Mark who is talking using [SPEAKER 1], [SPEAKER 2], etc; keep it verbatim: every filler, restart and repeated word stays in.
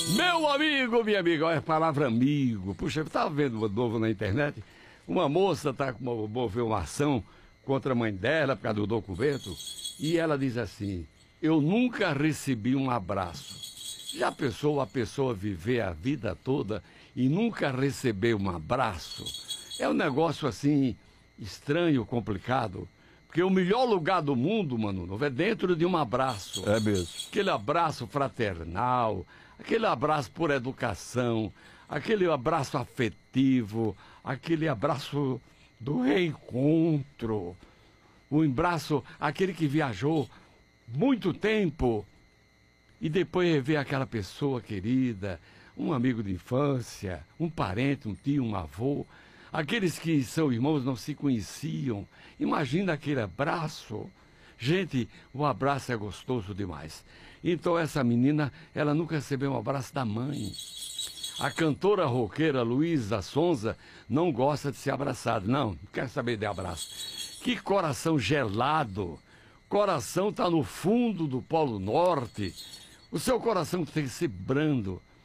[SPEAKER 1] Meu amigo, minha amiga, olha a palavra amigo. Puxa, eu estava vendo de novo na internet, uma moça está movendo uma ação contra a mãe dela por causa do documento, e ela diz assim: eu nunca recebi um abraço. Já pensou a pessoa viver a vida toda e nunca receber um abraço? É um negócio assim, estranho, complicado. Porque o melhor lugar do mundo, mano, é dentro de um abraço.
[SPEAKER 2] É mesmo.
[SPEAKER 1] Aquele abraço fraternal, aquele abraço por educação, aquele abraço afetivo, aquele abraço do reencontro, o abraço, aquele que viajou muito tempo e depois rever aquela pessoa querida, um amigo de infância, um parente, um tio, um avô. Aqueles que são irmãos não se conheciam. Imagina aquele abraço. Gente, o abraço é gostoso demais. Então essa menina, ela nunca recebeu um abraço da mãe. A cantora roqueira Luísa Sonza não gosta de ser abraçada. Não, não quer saber de abraço. Que coração gelado. Coração está no fundo do Polo Norte. O seu coração tem que ser brando.